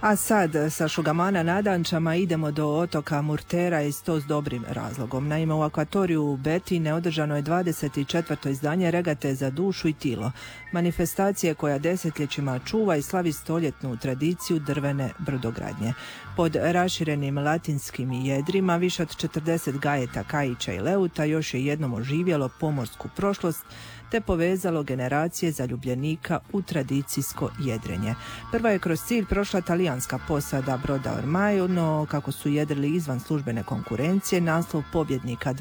A sad sa Šugamana na Dančama idemo do otoka Murtera i to s dobrim razlogom. Naime, u akvatoriju Betine održano je 24. izdanje regate za dušu i tilo. Manifestacije koja desetljećima čuva i slavi stoljetnu tradiciju drvene brodogradnje. Pod raširenim latinskim jedrima više od 40 gajeta, kaića i leuta još je jednom oživjelo pomorsku prošlost te povezalo generacije zaljubljenika u tradicijsko jedrenje. Prva je kroz cilj prošla talijanska posada broda Ormai, no kako su jedrili izvan službene konkurencije, naslov pobjednika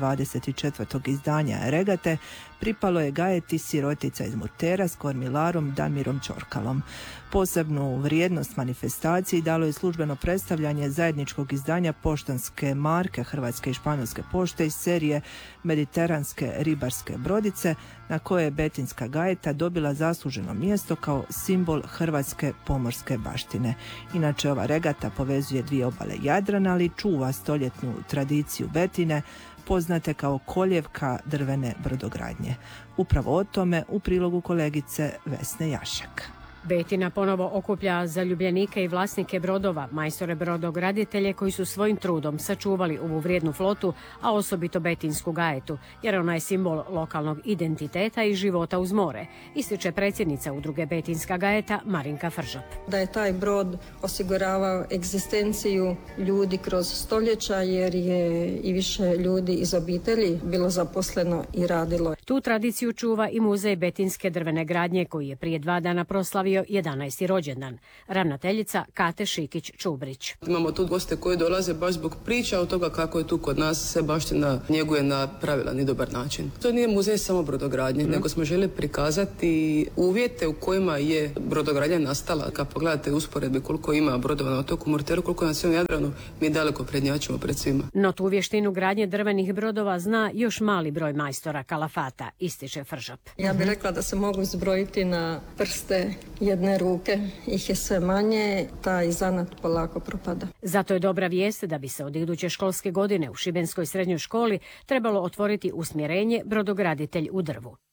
24. izdanja regate pripalo je gajeti sirotica iz Murtera s kormilarom Damirom Ćorkalom. Posebnu vrijednost manifestaciji dalo je službeno predstavljanje zajedničkog izdanja poštanske marke Hrvatske i Španjolske pošte iz serije Mediteranske ribarske brodice, na koje je betinska gajeta dobila zasluženo mjesto kao simbol hrvatske pomorske baštine. Inače, ova regata povezuje dvije obale Jadrana, ali čuva stoljetnu tradiciju Betine, poznate kao koljevka drvene brodogradnje. Upravo o tome u prilogu kolegice Vesne Jašek. Betina ponovo okuplja zaljubljenike i vlasnike brodova, majstore brodograditelje koji su svojim trudom sačuvali ovu vrijednu flotu, a osobito betinsku gajetu, jer ona je simbol lokalnog identiteta i života uz more, ističe predsjednica udruge Betinska gajeta Marinka Fržap. Da je taj brod osiguravao egzistenciju ljudi kroz stoljeća, jer je i više ljudi iz obitelji bilo zaposleno i radilo. Tu tradiciju čuva i muzej betinske drvene gradnje koji je prije 2 dana proslavio 11. rođendan. Ravnateljica Kate Šikić-Čubrić. Imamo tu goste koji dolaze baš zbog priča od toga kako je tu kod nas se baština njeguje na pravilan i dobar način. To nije muzej samo brodogradnje, nego smo želi prikazati uvjete u kojima je brodogradnja nastala. Kad pogledate usporedbe koliko ima brodova na otoku Murteru, koliko na cijelom Jadranu, mi daleko prednjačimo pred svima. No tu vještinu gradnje drvenih brodova zna još mali broj majstora kalafata, ističe Fržap. Ja bih rekla da se mogu zbrojiti na prste jedne ruke, ih je sve manje, taj zanat polako propada. Zato je dobra vijest da bi se od iduće školske godine u Šibenskoj srednjoj školi trebalo otvoriti usmjerenje brodograditelj u drvu.